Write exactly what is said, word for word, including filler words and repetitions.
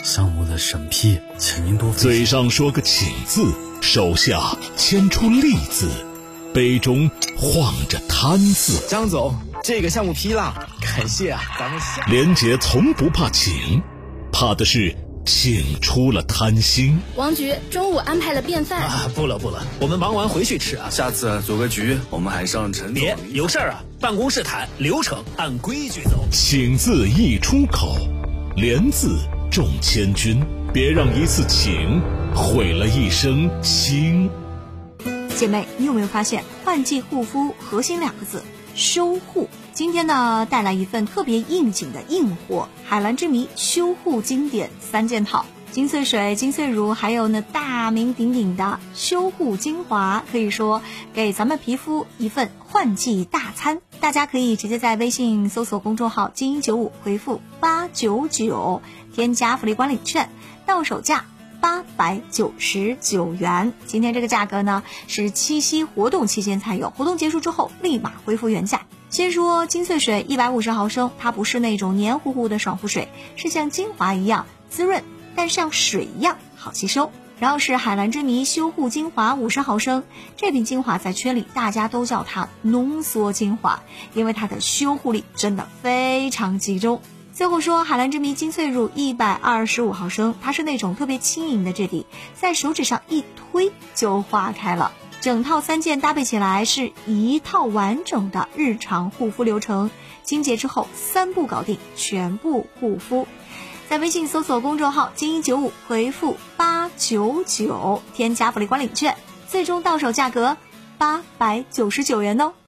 项目的审批，请您多费心。 嘴上说个请字，手下牵出利字，杯中晃着贪字。 张总，这个项目批了，感谢啊，咱们下。 连杰从不怕请，怕的是请出了贪心。 王局中午安排了便饭啊，不了不了，我们忙完回去吃啊。 下次组个局，我们还上陈总。 别有事儿啊，办公室谈，流程按规矩走。 请字一出口，连字重千钧，别让一次请毁了一生心。 姐妹，你有没有发现换季护肤核心两个字修护？今天呢，带来一份特别应景的硬货，海蓝之谜修护经典三件套，金穗水、金穗乳，还有呢大名鼎鼎的修护精华，可以说给咱们皮肤一份换季大餐。大家可以直接在微信搜索公众号精英九五，回复八九九，添加福利管理券，到手价八百九十九元。今天这个价格呢是七夕活动期间才有，活动结束之后立马恢复原价。先说金穗水一百五十毫升，它不是那种黏糊糊的爽肤水，是像精华一样滋润，但像水一样好吸收。然后是海蓝之谜修护精华五十毫升，这瓶精华在圈里大家都叫它浓缩精华，因为它的修护力真的非常集中。最后说海蓝之谜金穗乳一百二十五毫升，它是那种特别轻盈的质地，在手指上一推就化开了。整套三件搭配起来是一套完整的日常护肤流程，清洁之后三步搞定全部护肤。在微信搜索公众号精英九五，回复八九九，添加福利管理券，最终到手价格八百九十九元哦。